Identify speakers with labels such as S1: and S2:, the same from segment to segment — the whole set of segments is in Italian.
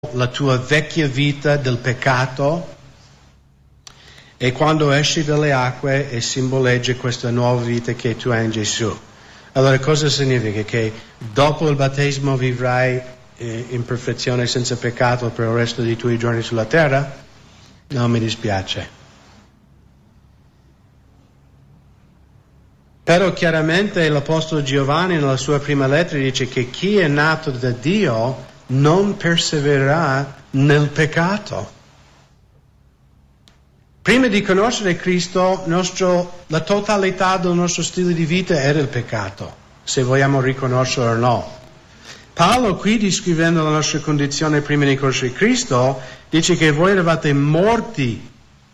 S1: la tua vecchia vita del peccato e quando esci dalle acque simboleggia questa nuova vita che tu hai in Gesù. Allora cosa significa? Che dopo il battesimo vivrai in perfezione senza peccato per il resto dei tuoi giorni sulla terra? No, mi dispiace. Però chiaramente l'Apostolo Giovanni nella sua prima lettera dice che chi è nato da Dio non persevererà nel peccato. Prima di conoscere Cristo, la totalità del nostro stile di vita era il peccato, se vogliamo riconoscerlo o no. Paolo qui, descrivendo la nostra condizione prima di conoscere Cristo, dice che voi eravate morti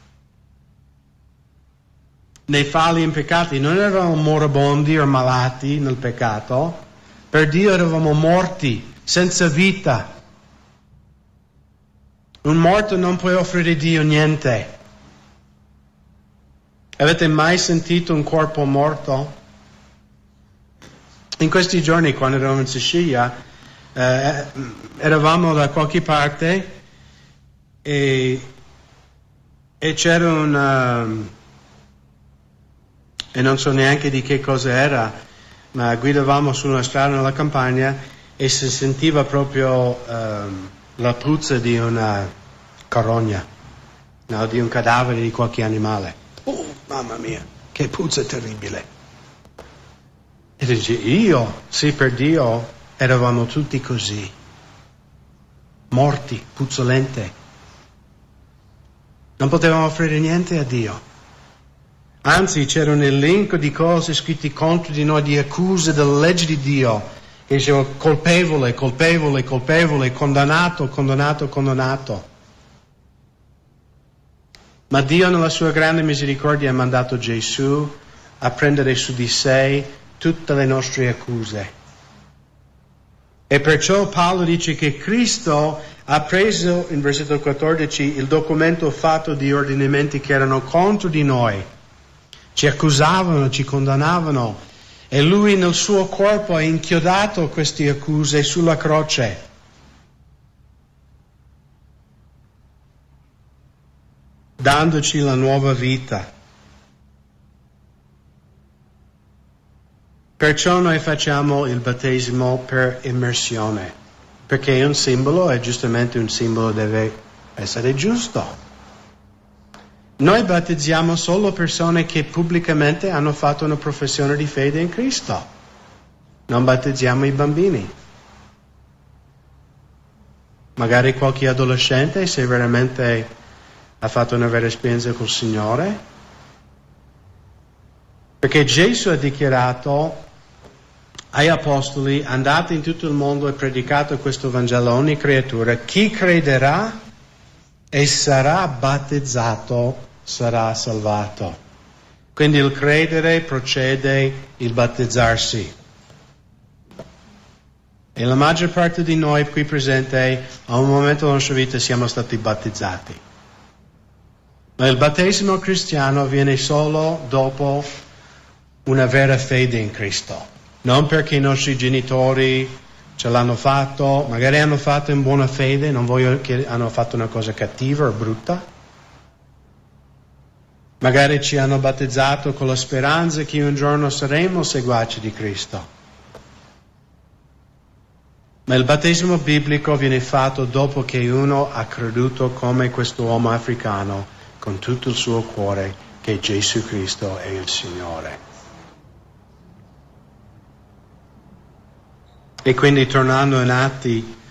S1: nei falli in peccati. Non eravamo moribondi o malati nel peccato, per Dio eravamo morti, senza vita. Un morto non può offrire a Dio niente. Avete mai sentito un corpo morto? In questi giorni, quando eravamo in Sicilia, eravamo da qualche parte e c'era e non so neanche di che cosa era, ma guidavamo su una strada nella campagna e si sentiva proprio la puzza di una carogna, no, di un cadavere di qualche animale. Oh, mamma mia, che puzza terribile. E dice, sì, per Dio eravamo tutti così, morti, puzzolente. Non potevamo offrire niente a Dio. Anzi, c'era un elenco di cose scritte contro di noi, di accuse della legge di Dio, che diceva colpevole, colpevole, colpevole, condannato, condannato, condannato. Ma Dio nella sua grande misericordia ha mandato Gesù a prendere su di sé tutte le nostre accuse. E perciò Paolo dice che Cristo ha preso, in versetto 14, il documento fatto di ordinamenti che erano contro di noi. Ci accusavano, ci condannavano, e lui nel suo corpo ha inchiodato queste accuse sulla croce. Dandoci la nuova vita. Perciò noi facciamo il battesimo per immersione, perché è un simbolo e giustamente un simbolo deve essere giusto. Noi battezziamo solo persone che pubblicamente hanno fatto una professione di fede in Cristo. Non battezziamo i bambini. Magari qualche adolescente, se veramente ha fatto una vera esperienza col Signore. Perché Gesù ha dichiarato ai apostoli, andate in tutto il mondo e predicate questo Vangelo a ogni creatura. Chi crederà e sarà battezzato sarà salvato. Quindi il credere procede il battezzarsi. E la maggior parte di noi qui presenti a un momento della nostra vita siamo stati battezzati. Ma il battesimo cristiano avviene solo dopo una vera fede in Cristo. Non perché i nostri genitori ce l'hanno fatto, magari hanno fatto in buona fede, non voglio che hanno fatto una cosa cattiva o brutta. Magari ci hanno battezzato con la speranza che un giorno saremo seguaci di Cristo. Ma il battesimo biblico viene fatto dopo che uno ha creduto come questo uomo africano con tutto il suo cuore che Gesù Cristo è il Signore. E quindi tornando in Atti